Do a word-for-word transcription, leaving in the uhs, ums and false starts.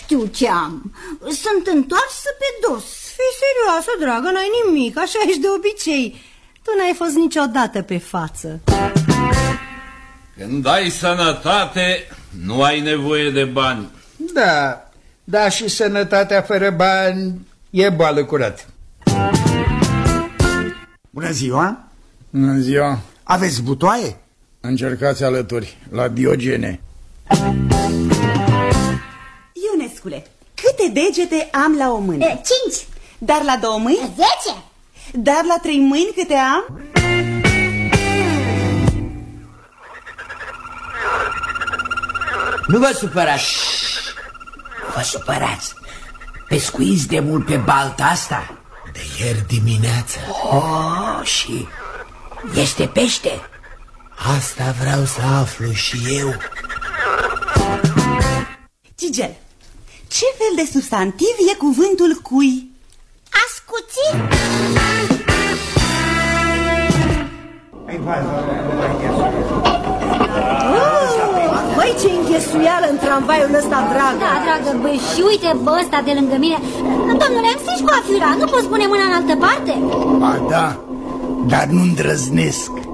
știu ce am. Sunt întoarsă pe dos. Fii serioasă, dragă, n-ai nimic, așa ești de obicei. Tu n-ai fost niciodată pe față. Când ai sănătate, nu ai nevoie de bani. Da, da, și sănătatea fără bani e boală curată. Bună ziua! Bună ziua! Aveți butoaie? Încercați alături, la Diogene. Ionescule, câte degete am la o mână? E, cinci. Dar la două mâini? Zece. Dar la trei mâini câte am? Nu vă supărați. Vă supărați. Pescuiți de mult pe balta asta? De ieri dimineață. Oh, și este pește? Asta vreau să aflu și eu. Gigel, ce fel de substantiv e cuvântul cui? Ascuțit. Băi, ce înghesuială în tramvaiul ăsta, dragă. Da, dragă, băi, și uite bă ăsta de lângă mine. Domnule, îmi strici coafura, nu poți pune mâna în altă parte? Ba da, dar nu îndrăznesc.